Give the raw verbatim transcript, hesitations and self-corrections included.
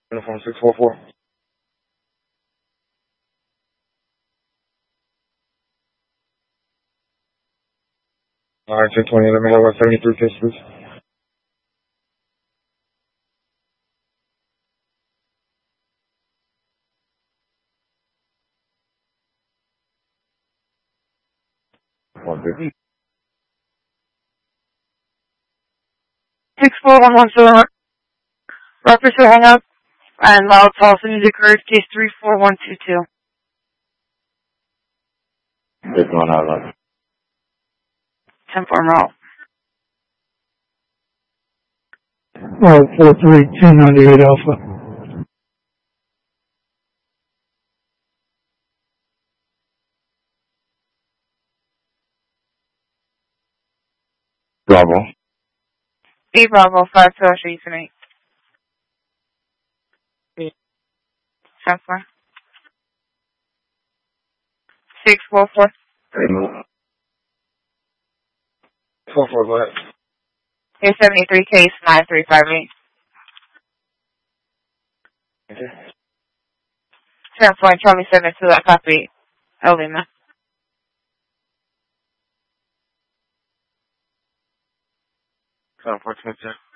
Uniform six four four. Alright, ten twenty, let me have a seventy-three case, please. One fifty. six four one one seven, reference to hang up, and loud false music heard, case three four one two two. It's going out like. ten four route. Well, four three two ninety-eight Alpha. Bravo. B Bravo five two three three. ten four. six four four. four four, go ahead. Case seventy-three, case nine three five eight. Okay. ten four, Charlie seven two, that copy. Elena. ten four, twenty-two.